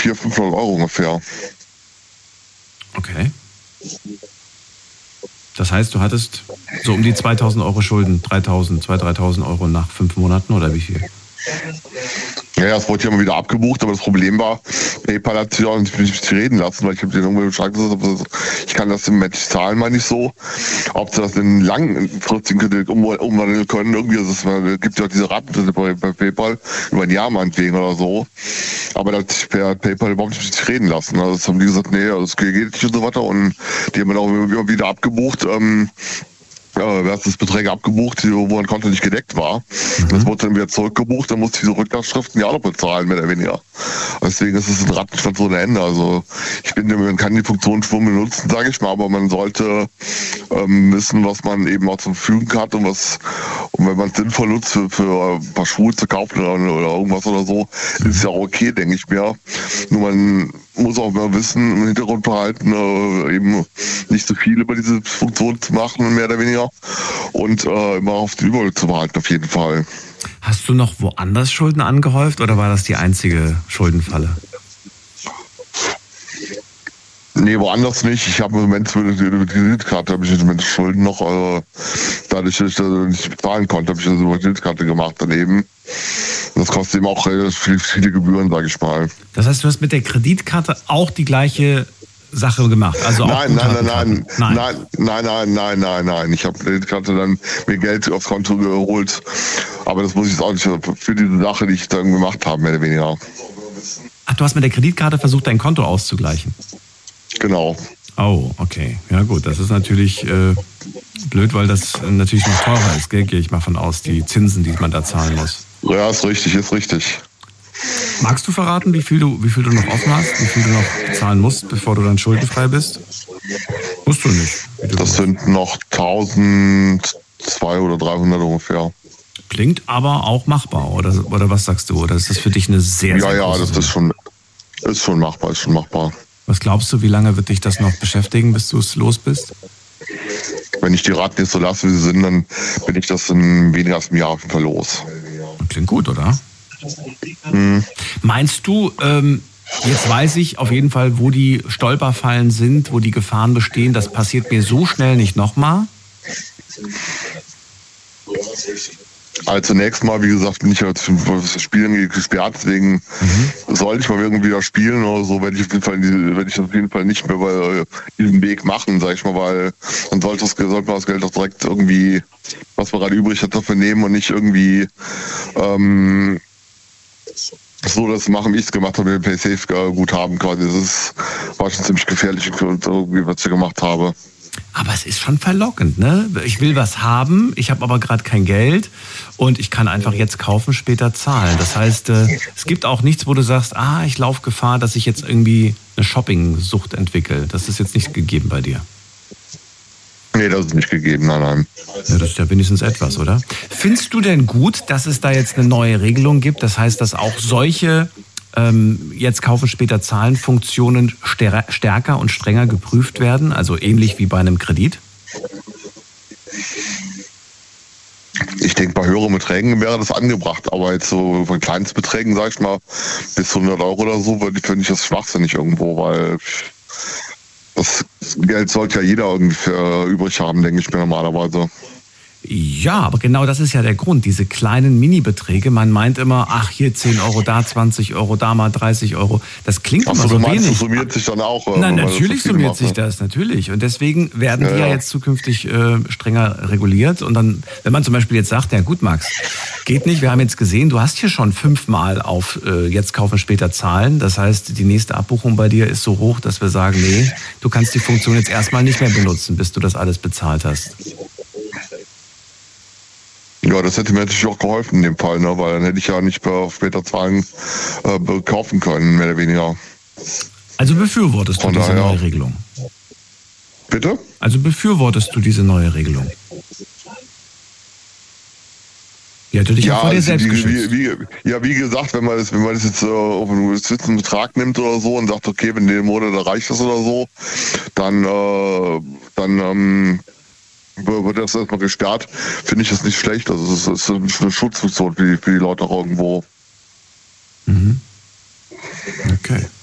500 Euro ungefähr. Okay. Das heißt, du hattest so um die 2.000 Euro Schulden, 3.000 Euro nach 5 Monaten oder wie viel? Ja, es wurde ja immer wieder abgebucht, aber das Problem war, PayPal hat sich auch nicht reden lassen, weil ich habe den irgendwo Bescheid gesagt, ich kann das im Moment nicht zahlen, meine ich so. Ob sie das in langfristigen Kredit umwandeln können, irgendwie, es gibt ja auch diese Raten bei PayPal über ein Jahr meinetwegen oder so. Aber da hat sich PayPal überhaupt nicht reden lassen. Also das haben die gesagt, nee, das geht nicht und so weiter. Und die haben dann auch immer wieder abgebucht. Das Beträge abgebucht, wo ein Konto nicht gedeckt war. Das wurde dann wieder zurückgebucht, dann musste ich diese Rücklassschriften ja auch noch bezahlen, mehr oder weniger. Deswegen ist es ein Rattenschwanz ohne Ende. Also man kann die Funktion schon benutzen, sage ich mal, aber man sollte wissen, was man eben auch zur Verfügung hat und wenn man es sinnvoll nutzt für ein paar Schuhe zu kaufen oder irgendwas oder so, ist ja auch okay, denke ich mir. Nur man muss auch mal wissen, im Hintergrund behalten, eben nicht so viel über diese Funktion zu machen, mehr oder weniger. Und immer auf den Überblick zu behalten, auf jeden Fall. Hast du noch woanders Schulden angehäuft oder war das die einzige Schuldenfalle? Nee, woanders nicht. Ich habe im Moment mit der Kreditkarte habe ich im Moment Schulden noch. Dadurch, dass ich das nicht bezahlen konnte, habe ich das über die Kreditkarte gemacht daneben. Das kostet eben auch viele Gebühren, sage ich mal. Das heißt, du hast mit der Kreditkarte auch die gleiche Sache gemacht? Also auch Nein. Ich habe Kreditkarte dann mir Geld aufs Konto geholt. Aber das muss ich jetzt auch nicht für diese Sache, die ich dann gemacht habe, mehr oder weniger. Ach, du hast mit der Kreditkarte versucht, dein Konto auszugleichen? Genau. Oh, okay. Ja gut, das ist natürlich blöd, weil das natürlich noch teurer ist, gell? Gehe ich mal von aus, die Zinsen, die man da zahlen muss. Ja, ist richtig. Magst du verraten, wie viel du noch offen hast, wie viel du noch zahlen musst, bevor du dann schuldenfrei bist? Musst du nicht. Das sind noch 1.200 oder 300 ungefähr. Klingt aber auch machbar, oder was sagst du? Oder ist das für dich eine sehr, sehr große das ist schon machbar. Was glaubst du, wie lange wird dich das noch beschäftigen, bis du es los bist? Wenn ich die Raten jetzt so lasse, wie sie sind, dann bin ich das in weniger als einem Jahr auf jeden Fall los. Klingt gut, oder? Meinst du, jetzt weiß ich auf jeden Fall, wo die Stolperfallen sind, wo die Gefahren bestehen, das passiert mir so schnell nicht nochmal? Also zunächst mal, wie gesagt, bin ich ja für das Spielen gesperrt, deswegen sollte ich mal irgendwie wieder spielen oder so, werde ich auf jeden Fall nicht mehr bei diesem Weg machen, sag ich mal, weil dann sollte man das Geld auch direkt irgendwie, was man gerade übrig hat, dafür nehmen und nicht irgendwie so das machen, wie ich es gemacht habe, mit dem PaySafe-Guthaben quasi. War schon ziemlich gefährlich, was ich gemacht habe. Aber es ist schon verlockend, ne? Ich will was haben, ich habe aber gerade kein Geld und ich kann einfach jetzt kaufen, später zahlen. Das heißt, es gibt auch nichts, wo du sagst, ich laufe Gefahr, dass ich jetzt irgendwie eine Shopping-Sucht entwickle. Das ist jetzt nicht gegeben bei dir. Nee, das ist nicht gegeben, nein. Ja, das ist ja wenigstens etwas, oder? Findest du denn gut, dass es da jetzt eine neue Regelung gibt? Das heißt, dass auch solche jetzt kaufen, später zahlen Funktionen stärker und strenger geprüft werden? Also ähnlich wie bei einem Kredit? Ich denke, bei höheren Beträgen wäre das angebracht. Aber jetzt so von Kleinstbeträgen, sag ich mal, bis 100 Euro oder so, finde ich das schwachsinnig irgendwo, weil das Geld sollte ja jeder irgendwie übrig haben, denke ich mir normalerweise. Ja, aber genau das ist ja der Grund, diese kleinen Mini-Beträge. Man meint immer, hier 10 Euro, da 20 Euro, da mal 30 Euro. Das klingt immer so wenig. Das summiert sich dann auch. Nein, natürlich summiert sich das, natürlich. Und deswegen werden die ja jetzt zukünftig strenger reguliert. Und dann, wenn man zum Beispiel jetzt sagt, ja gut, Max, geht nicht, wir haben jetzt gesehen, du hast hier schon 5-mal auf jetzt kaufen, später zahlen. Das heißt, die nächste Abbuchung bei dir ist so hoch, dass wir sagen, nee, du kannst die Funktion jetzt erstmal nicht mehr benutzen, bis du das alles bezahlt hast. Ja, das hätte mir natürlich auch geholfen in dem Fall, ne? Weil dann hätte ich ja nicht auf später Zahlen kaufen können, mehr oder weniger. Also befürwortest du diese neue Regelung? Bitte? Also befürwortest du diese neue Regelung? Ja, du dich auch vor dir selbst geschützt. Wie gesagt, wenn man das jetzt auf einen bestimmten Betrag nimmt oder so und sagt, okay, wenn der Monat erreicht ist oder so, dann wird das erstmal gesperrt, finde ich das nicht schlecht. Also es ist eine Schutzfunktion für die Leute auch irgendwo. Okay.